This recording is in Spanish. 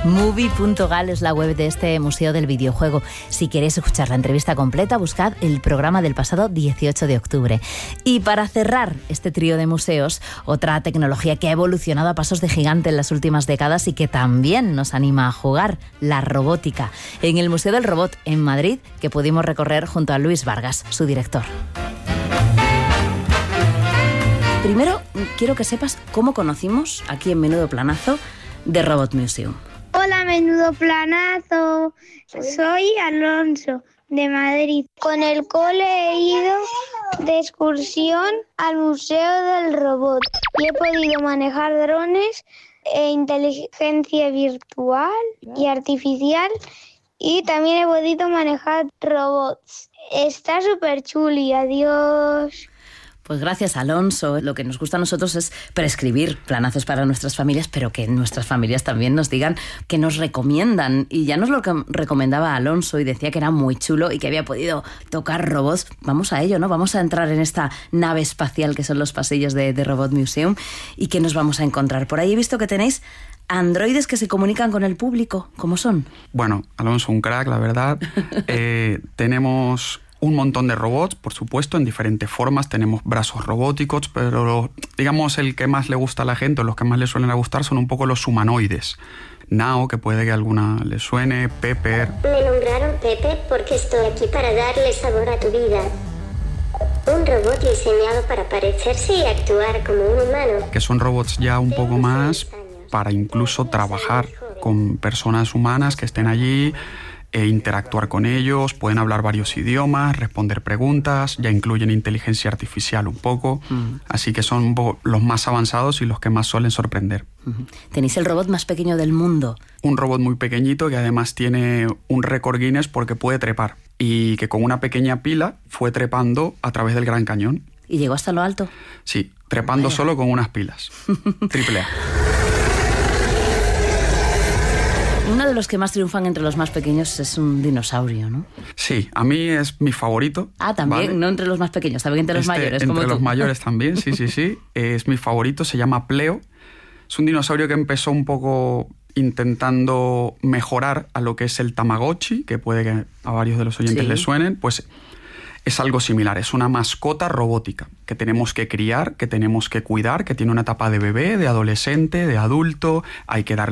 Movie.gal es la web de este Museo del Videojuego. Si queréis escuchar la entrevista completa, buscad el programa del pasado 18 de octubre. Y para cerrar este trío de museos, otra tecnología que ha evolucionado a pasos de gigante en las últimas décadas y que también nos anima a jugar, la robótica. En el Museo del Robot, en Madrid, que pudimos recorrer junto a Luis Vargas, su director. Primero, quiero que sepas cómo conocimos, aquí en Menudo Planazo, The Robot Museum. Hola, Menudo Planazo. Soy Alonso, de Madrid. Con el cole he ido de excursión al Museo del Robot y he podido manejar drones e inteligencia virtual y artificial, y también he podido manejar robots. Está súper chuli. Adiós. Pues gracias, Alonso. Lo que nos gusta a nosotros es prescribir planazos para nuestras familias, pero que nuestras familias también nos digan que nos recomiendan. Y ya nos lo recomendaba Alonso y decía que era muy chulo y que había podido tocar robots. Vamos a ello, ¿no? Vamos a entrar en esta nave espacial que son los pasillos de Robot Museum y que nos vamos a encontrar. Por ahí he visto que tenéis androides que se comunican con el público. ¿Cómo son? Bueno, Alonso, un crack, la verdad. Tenemos un montón de robots, por supuesto, en diferentes formas. Tenemos brazos robóticos, pero digamos el que más le gusta a la gente, o los que más le suelen gustar, son un poco los humanoides. Nao, que puede que a alguna le suene, Pepper. Me nombraron Pepe porque estoy aquí para darle sabor a tu vida. Un robot diseñado para parecerse y actuar como un humano. Que son robots ya un poco más para incluso trabajar con personas humanas que estén allí, e interactuar con ellos, pueden hablar varios idiomas, responder preguntas, ya incluyen inteligencia artificial un poco, así que son un poco los más avanzados y los que más suelen sorprender. Tenéis el robot más pequeño del mundo. Un robot muy pequeñito que además tiene un récord Guinness porque puede trepar, y que con una pequeña pila fue trepando a través del Gran Cañón. ¿Y llegó hasta lo alto? Sí, trepando solo con unas pilas. AAA. Uno de los que más triunfan entre los más pequeños es un dinosaurio, ¿no? Sí, a mí es mi favorito. Ah, también, ¿vale? No entre los más pequeños, también entre los mayores. Entre como los tú. mayores también, sí. Es mi favorito, se llama Pleo. Es un dinosaurio que empezó un poco intentando mejorar a lo que es el Tamagotchi, que puede que a varios de los oyentes les suenen, pues es algo similar. Es una mascota robótica que tenemos que criar, que tenemos que cuidar, que tiene una etapa de bebé, de adolescente, de adulto. Hay que darle